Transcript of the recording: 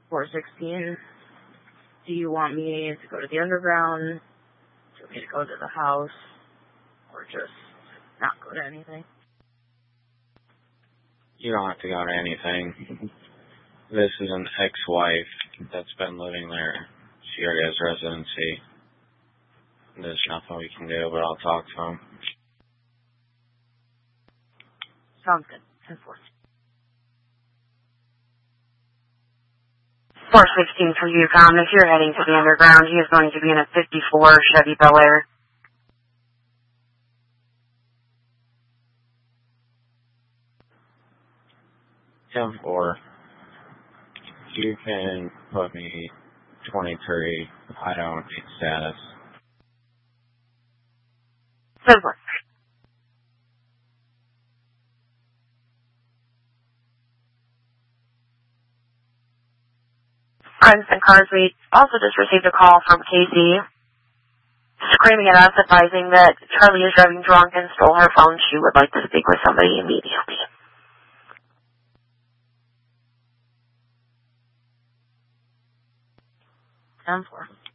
416. Do you want me to go to the underground? Do you want me to go to the house? Or just not go to anything? You don't have to go to anything. This is an ex-wife that's been living there. She already has residency. There's nothing we can do, but I'll talk to him. Sounds good. 10-4. 416 for Yukon. If you're heading to the underground, he is going to be in a 54 Chevy Bel Air. Or you can put me 23. I don't need status. Super. Friends and cars, we also just received a call from Casey screaming at us, advising that Charlie is driving drunk and stole her phone. She would like to speak with somebody immediately. Sounds 4.